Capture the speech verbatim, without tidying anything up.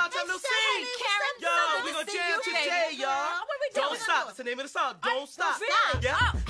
y'all to a little scene. Karen, Yo, we gonna jam today, y'all. What are we doing? Don't stop. That's the name of the song. Don't stop. Stop. Yeah.